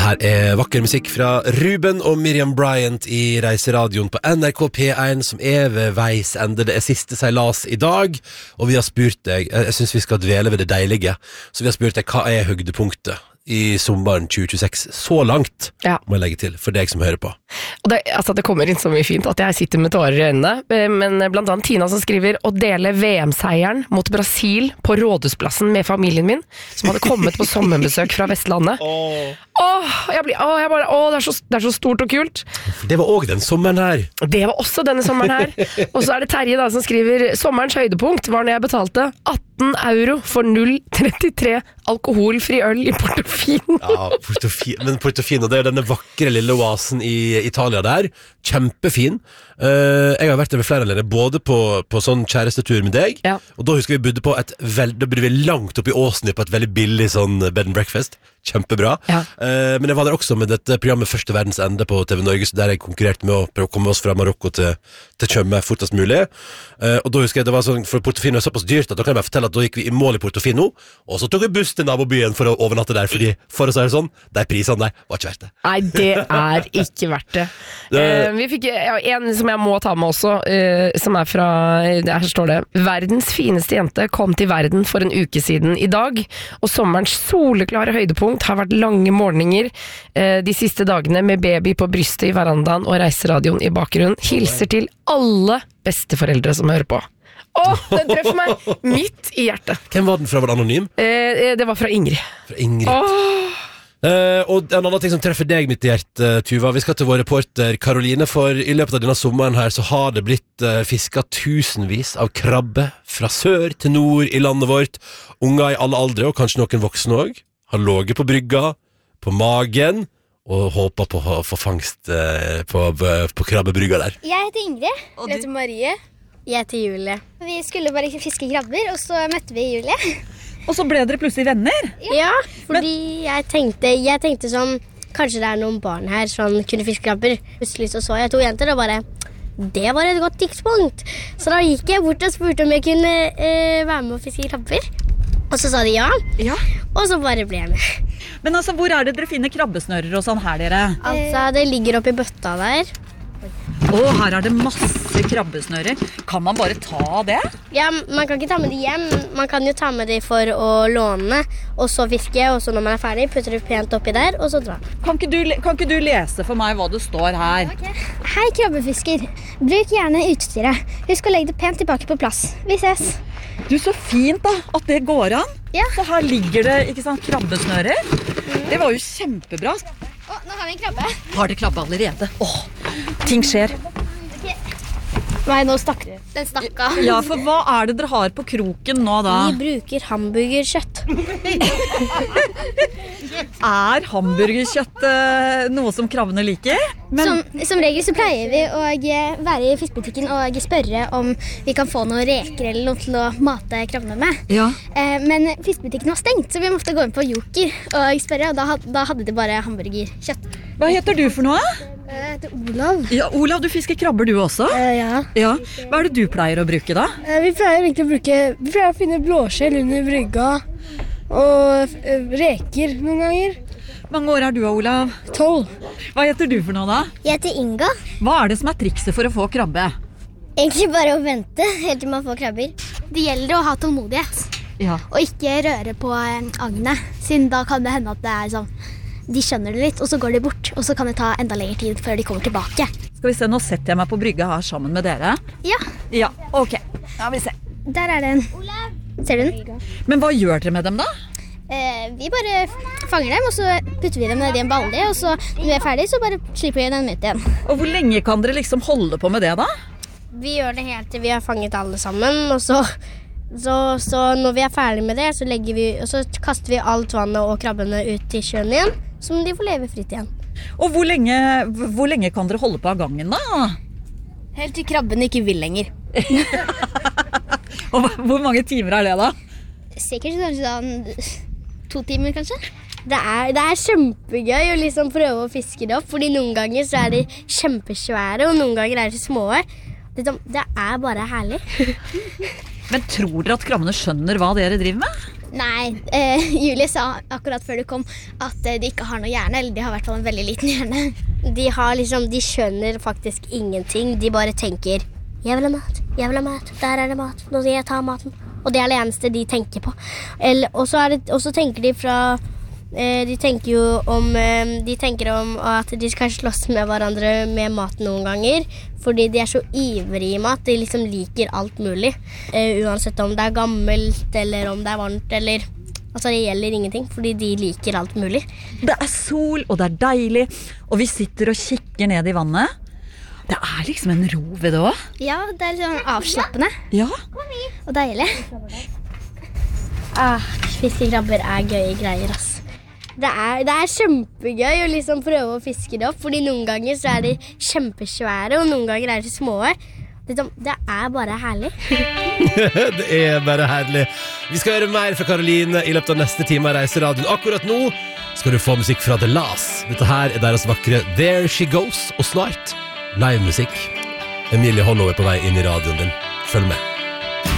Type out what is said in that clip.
Her vakker musikk fra Ruben og Miriam Bryant i Reiseradioen på NRK P1 som ved veis ende. Det siste seilas i dag, og vi har spurt deg, jeg synes vi skal dvele ved det deilige, så vi har spurt deg, hva høydepunktet i sommeren 2026 så langt, må jeg legge til, for deg som hører på. Og det kommer inn så mye fint at jeg sitter med tårer i øynene, men blant annet Tina som skriver å dele VM-seieren mot Brasil på Rådhusplassen med familien min, som hadde kommet på sommerbesøk fra Vestlandet. Det er så stort og kult. Det var også den sommeren her. Det var også denne sommeren her. Og så det Terje da som skriver, sommerens høydepunkt var når jeg betalte 18 euro for 0,33 alkoholfri øl i Portofino. Ja, men Portofino, det denne vakre lille oasen i Italia der, kjempefin. Jeg har vært der ved flere anledninger, både på sånn kjærestetur med deg, og da husker vi bodde på da bodde vi langt opp i Åsny på et veldig billig sånn bed and breakfast, kjempebra. Men jeg var der også med dette programmet Første verdens ende på TV Norge, så der jeg konkurrerte med å prøve å komme oss fra Marokko til Tjøme fortest mulig. Og da husker jeg det var sånn, for Portofino såpass dyrt, at da kan jeg bare fortelle at da gikk vi i mål i Portofino, og så tok vi buss til nabobyen for å overnatte der, fordi for å si det sånn, de prisene der var ikke verdt det. Nei, det ikke verdt det. Vi fikk en som jeg må ta med også, som fra, her står det, verdens fineste jente kom til verden for en uke siden i dag, og sommerens soleklare høydepunkt har vært lange morgener de siste dagene med baby på brystet i verandaen og reiseradioen i bakgrunnen. Hilser til alle besteforeldre som hører på. Den treffer meg midt i hjertet. Hvem var den fra? Var det anonym? Det var fra Ingrid. Og en annen ting som treffer deg midt i hjertet, Tuva, vi skal til vår reporter Karoline, for i løpet av denne sommeren her så har det blitt fisket tusenvis av krabbe fra sør til nord i landet vårt. Unger i alle aldre, og kanskje noen voksne også, har låget på brygga, på magen, og håper på å få fangst på krabbebrygga der. Jeg heter Ingrid. Jeg heter Marie. Jeg heter Julie. Vi skulle bare fiske krabber, og så møtte vi Julie. Og så ble dere plutselig venner? Ja, fordi jeg tenkte sånn, kanskje det noen barn her som kunne fiske krabber. Plutselig så jeg 2 jenter og bare, det var et godt tidspunkt. Så da gikk jeg bort og spurte om jeg kunne være med å fiske krabber. Og så sa de ja, og så bare ble jeg med. Men altså, hvor det dere finner krabbesnører og sånn her, dere? Altså, det ligger oppi bøtta der. Her det masse krabbesnører. Kan man bare ta det? Ja, man kan ikke ta med de hjem. Man kan jo ta med de for å låne, og så fiske, og så når man ferdig, putter du pent oppi der, og så dra. Kan ikke du lese for meg hva det står her? Okay. Hei, krabbefisker. Bruk gjerne utstyret. Husk å legge det pent tilbake på plass. Vi ses. Du, så fint da, at det går an. Ja. Så her ligger det, ikke sant, krabbesnører. Det var jo kjempebra. Nå har vi en krabbe. Har det krabbe allerede? Ting skjer. Okay. Nei, nå stakk du. Den stakk av. Ja, for hva det dere har på kroken nå da? Vi bruker hamburgerkjøtt. Hamburgerkjøtt noe som krabbene liker? Som regel så pleier vi å være i fiskebutikken og spørre om vi kan få noen reker eller noe til å mate krabbene med. Ja. Men fiskebutikken var stengt, så vi måtte gå inn på Joker og spørre, og da hadde de bare hamburgerkjøtt. Hva heter du for noe? Jeg heter Olav. Ja, Olav, du fisker krabber du også? Ja. Hva det du pleier å bruke da? Vi pleier å finne blåskjell under brygga og reker noen ganger. Mange år du, Olav? 12. Hva heter du for noe da? Jeg heter Inga. Hva det som trikset for å få krabbe? Egentlig bare å vente helt til man får krabber. Det gjelder å ha tålmodighet. Ja. Og ikke røre på agnet, siden da kan det hende at det sånn, de skjønner det litt, og så går de bort, og så kan det ta enda lengre tid før de kommer tilbake. Skal vi se, nå setter jeg meg på brygga her sammen med dere. Ja, ok. Ja, vi ser. Der det en. Olav. Ser du den? Men hva gjør dere med dem da? Vi bare fanger dem, og så putter vi dem ned i en balje, og så når vi ferdig, så bare slipper vi dem ut igjen. Og hvor lenge kan dere liksom holde på med det da? Vi gjør det helt til vi har fanget alle sammen, og så når vi ferdig med det, så kaster vi alt vannet og krabbene ut i sjøen igjen, så de får leve fritt igjen. Og hvor lenge kan dere holde på av gangen da? Helt til krabben ikke vil lenger. Og hvor mange timer det da? Sikkert sånn 2 timer kanskje. Det kjempegøy å liksom prøve å fiske det opp, fordi noen ganger så de kjempesvære, og noen ganger de små. Det bare herlig. Men tror dere at krabbene skjønner hva dere driver med? Nei, Julie sa akkurat før du kom at de ikke har noe hjerne, eller de har I hvert fall en veldig liten hjerne. De skjønner faktisk ingenting. De bare tenker, jeg vil ha mat, der det mat, nå skal jeg ta maten. Og det det eneste de tenker på. Og så tenker de fra... De tenker om at de skal slåss med hverandre med mat noen ganger, fordi de så ivrige I mat. De liksom liker alt mulig, uansett om det gammelt eller om det varmt eller... Altså det gjelder ingenting, fordi de liker alt mulig. Det sol, og det deilig, og vi sitter og kikker ned I vannet. Det liksom en ro ved det også. Ja, det litt sånn avslappende. Ja. Og deilig. Fiskekrabber gøye greier, ass. Det kjempegøy å liksom prøve å fiske det opp, fordi noen ganger så de kjempesvære, og noen ganger de små. Det bare herlig. Det bare herlig. Vi skal gjøre mer fra Karoline I løpet av neste time av Reiseradioen. Akkurat nå skal du få musikk fra The Las. Dette her deres vakre There She Goes, og snart live musikk. Emilie Hollow på vei inn I radioen din. Følg med.